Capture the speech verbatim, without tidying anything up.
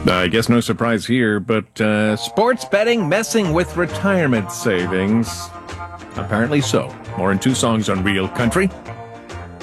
I guess no surprise here, but uh, sports betting messing with retirement savings. Apparently so. More in two songs on Real Country.